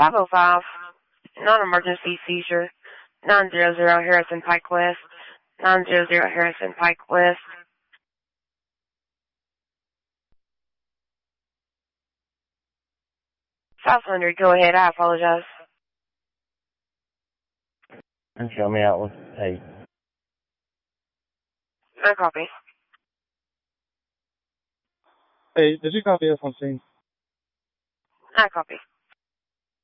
505, non-emergency seizure, 900 Harrison Pike West, 900 Harrison Pike West. 500, go ahead, I apologize. And show me out with 8. I copy. Hey, did you copy us on scene? I copy.